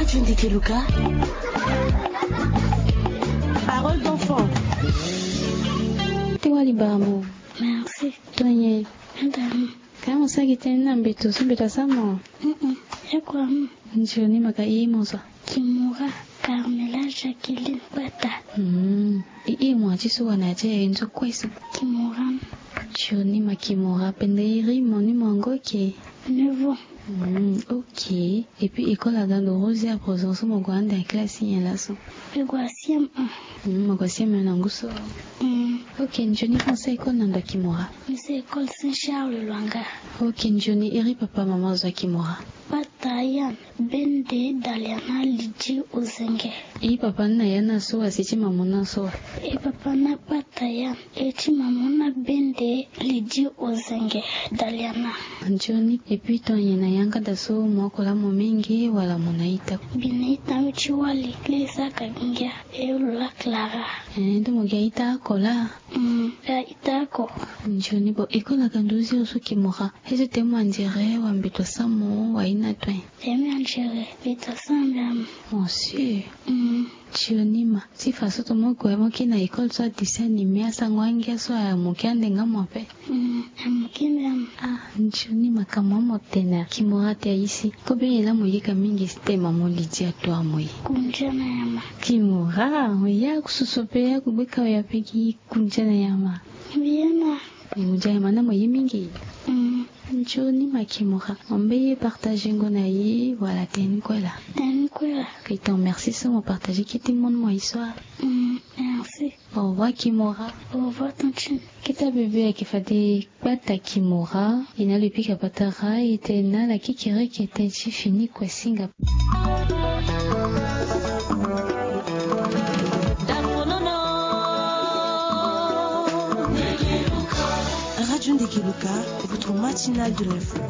Radio Ndikeluka. Parole d'enfant. Tewa libamo. Merci. Tonye. Madame. Kama sagi tena mbeto sumbeta samo. Yakwa. Njoni makai moza. Kimura Carmela Jacqueline Bata. Mwachiso wanaje nzo kwesi. Kimura. Njoni makimura penderi moni mangoke. Nouveau. Ok. Et puis école à dans Rose à présence mon grande classe y là so. Équation 1. Mon quatrième nanguso. Ok, njoni français école nanda kimura. C'est école Saint-Charles Luanga. Ok, njoni eri papa maman za kimura. Batayan Bende Daliana Liji Ozenge. Papa na yana so asiti mamona so. Papa na Batayan eti mamona Bende Liji Ozenge Daliana. Njoni et puis ton yana yanga da so moko la momingi wala monaita. Binaita mchiwali Lisa Kaginga Eula Clara. Ndo mogaita kola. Itako. Njoni bo ikola kanduzi oso kimura. Heze temo andire wa mbito samo wa ina twen. Temi andire bito sambiam. Monsieur. Chionima. Si faso to moko emo kina ikol so disi animia sangwangia so ya mukiande nga mwape. Amukimbiam. Chionima kama motena. Kimura te isi. Kobe ila moyika mingi stema moliji atoa moyi. Kunjana yama. Kimura. Ya kususope ya kubeka ya peki kunjana yama. Viena. Mujaya mana moyi mingi. Njoni makimura. Ombeye partage ngonayi wala teni kwela. Teni kwela. Kaitan merci sur mon partage qui tout le monde moi histoire. Merci. Au revoir Kimura. Au revoir Tantine. Kita bébé qui fait pata Kimura. Il n'a le pic à patara. Il était na la kikire qui était fini quoi singa. Radio Ndikeluka, votre matinale de l'info.